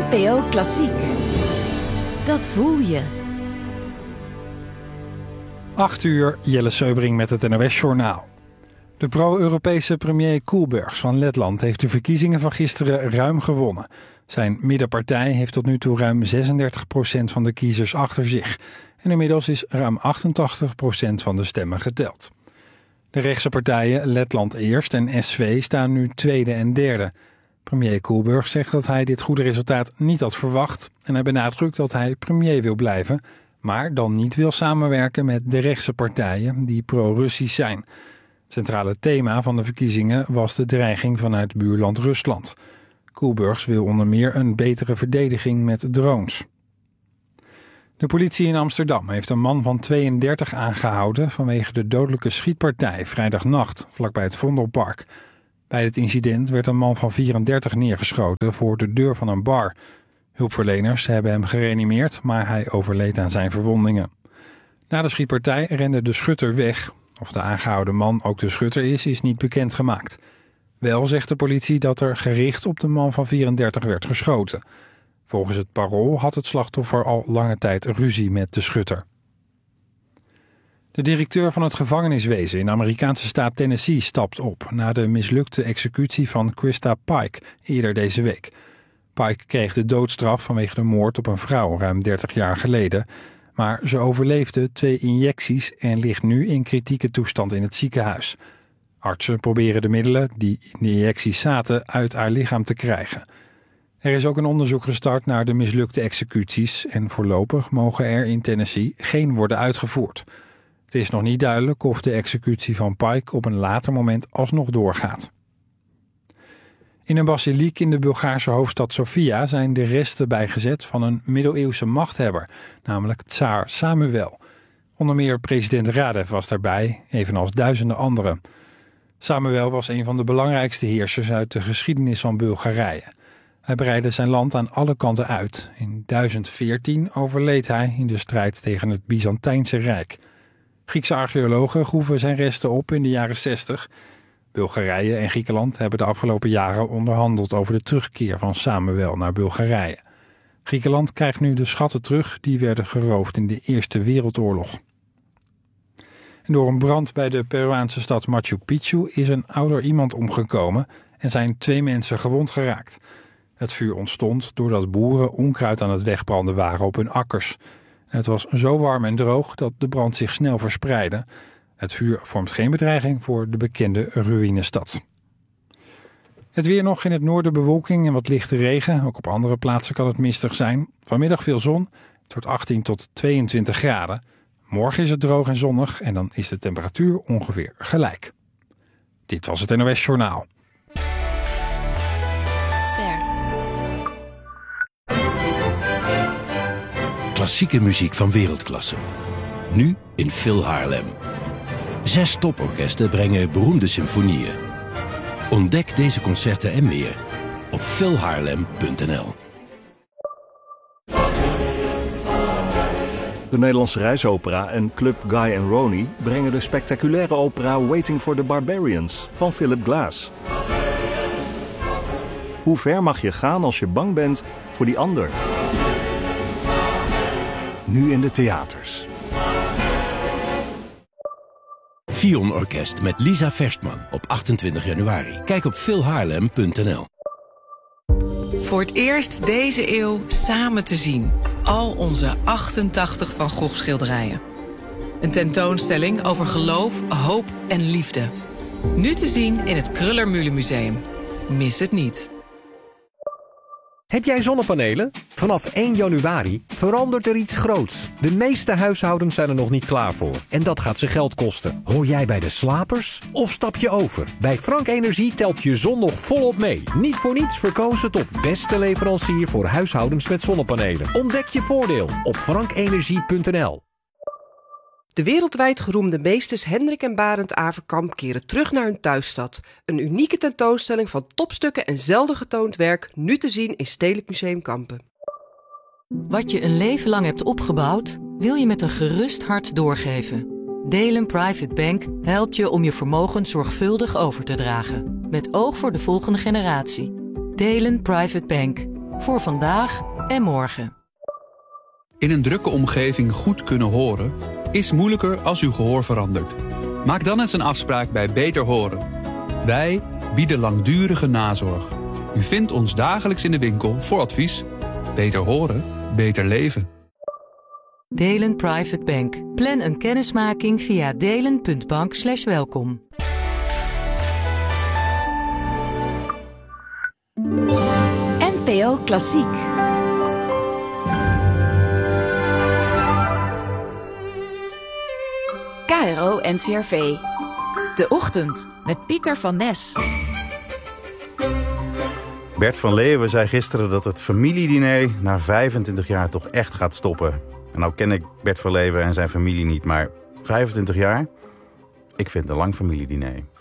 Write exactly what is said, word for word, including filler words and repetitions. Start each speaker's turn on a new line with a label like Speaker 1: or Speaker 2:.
Speaker 1: N P O Klassiek. Dat voel je.
Speaker 2: acht uur, Jelle Seubring met het N O S-journaal. De pro-Europese premier Koolbergs van Letland heeft de verkiezingen van gisteren ruim gewonnen. Zijn middenpartij heeft tot nu toe ruim zesendertig procent van de kiezers achter zich. En inmiddels is ruim achtentachtig procent van de stemmen geteld. De rechtse partijen Letland Eerst en S V staan nu tweede en derde. Premier Koolbergs zegt dat hij dit goede resultaat niet had verwacht. En hij benadrukt dat hij premier wil blijven, maar dan niet wil samenwerken met de rechtse partijen die pro-Russisch zijn. Het centrale thema van de verkiezingen was de dreiging vanuit buurland Rusland. Koolbergs wil onder meer een betere verdediging met drones. De politie in Amsterdam heeft een man van tweeëndertig aangehouden vanwege de dodelijke schietpartij vrijdagnacht vlakbij het Vondelpark. Bij het incident werd een man van vierendertig neergeschoten voor de deur van een bar. Hulpverleners hebben hem gereanimeerd, maar hij overleed aan zijn verwondingen. Na de schietpartij rende de schutter weg. Of de aangehouden man ook de schutter is, is niet bekendgemaakt. Wel zegt de politie dat er gericht op de man van vierendertig werd geschoten. Volgens het Parool had het slachtoffer al lange tijd ruzie met de schutter. De directeur van het gevangeniswezen in de Amerikaanse staat Tennessee stapt op na de mislukte executie van Krista Pike eerder deze week. Pike kreeg de doodstraf vanwege de moord op een vrouw ruim dertig jaar geleden. Maar ze overleefde twee injecties en ligt nu in kritieke toestand in het ziekenhuis. Artsen proberen de middelen die in de injecties zaten uit haar lichaam te krijgen. Er is ook een onderzoek gestart naar de mislukte executies en voorlopig mogen er in Tennessee geen worden uitgevoerd. Het is nog niet duidelijk of de executie van Pike op een later moment alsnog doorgaat. In een basiliek in de Bulgaarse hoofdstad Sofia zijn de resten bijgezet van een middeleeuwse machthebber, namelijk tsaar Samuel. Onder meer president Radev was daarbij, evenals duizenden anderen. Samuel was een van de belangrijkste heersers uit de geschiedenis van Bulgarije. Hij breidde zijn land aan alle kanten uit. In duizend veertien overleed hij in de strijd tegen het Byzantijnse Rijk. Griekse archeologen groeven zijn resten op in de jaren zestig. Bulgarije en Griekenland hebben de afgelopen jaren onderhandeld over de terugkeer van Samuel naar Bulgarije. Griekenland krijgt nu de schatten terug die werden geroofd in de Eerste Wereldoorlog. En door een brand bij de Peruaanse stad Machu Picchu is een ouder iemand omgekomen en zijn twee mensen gewond geraakt. Het vuur ontstond doordat boeren onkruid aan het wegbranden waren op hun akkers. Het was zo warm en droog dat de brand zich snel verspreidde. Het vuur vormt geen bedreiging voor de bekende ruïnestad. Het weer nog: in het noorden bewolking en wat lichte regen. Ook op andere plaatsen kan het mistig zijn. Vanmiddag veel zon. Het wordt achttien tot tweeëntwintig graden. Morgen is het droog en zonnig en dan is de temperatuur ongeveer gelijk. Dit was het N O S-journaal.
Speaker 3: Ster.
Speaker 4: Klassieke muziek van wereldklasse. Nu in Phil Haarlem. Zes toporkesten brengen beroemde symfonieën. Ontdek deze concerten en meer op phil haarlem punt n l.
Speaker 5: De Nederlandse Reisopera en Club Guy and Ronnie brengen de spectaculaire opera Waiting for the Barbarians van Philip Glass. Hoe ver mag je gaan als je bang bent voor die ander? Nu in de theaters.
Speaker 4: Fion Orkest met Lisa Verstman op achtentwintig januari. Kijk op phil haarlem punt n l.
Speaker 6: Voor het eerst deze eeuw samen te zien. Al onze achtentachtig Van Gogh schilderijen. Een tentoonstelling over geloof, hoop en liefde. Nu te zien in het Kröller-Mühle Museum. Mis het niet.
Speaker 7: Heb jij zonnepanelen? Vanaf één januari verandert er iets groots. De meeste huishoudens zijn er nog niet klaar voor. En dat gaat ze geld kosten. Hoor jij bij de slapers? Of stap je over? Bij Frank Energie telt je zon nog volop mee. Niet voor niets verkozen tot beste leverancier voor huishoudens met zonnepanelen. Ontdek je voordeel op frank energie punt n l.
Speaker 8: De wereldwijd geroemde meesters Hendrik en Barend Averkamp keren terug naar hun thuisstad. Een unieke tentoonstelling van topstukken en zelden getoond werk, nu te zien in Stedelijk Museum Kampen.
Speaker 9: Wat je een leven lang hebt opgebouwd, wil je met een gerust hart doorgeven. Delen Private Bank helpt je om je vermogen zorgvuldig over te dragen. Met oog voor de volgende generatie. Delen Private Bank. Voor vandaag en morgen.
Speaker 3: In een drukke omgeving goed kunnen horen is moeilijker als uw gehoor verandert. Maak dan eens een afspraak bij Beter Horen. Wij bieden langdurige nazorg. U vindt ons dagelijks in de winkel voor advies. Beter horen, beter leven.
Speaker 9: Delen Private Bank. Plan een kennismaking via delen punt bank slash welkom.
Speaker 1: N P O Klassiek. K R O N C R V. De Ochtend met Pieter van Nes.
Speaker 10: Bert van Leeuwen zei gisteren dat het familiediner na vijfentwintig jaar toch echt gaat stoppen. En nou ken ik Bert van Leeuwen en zijn familie niet, maar vijfentwintig jaar? Ik vind het een lang familiediner.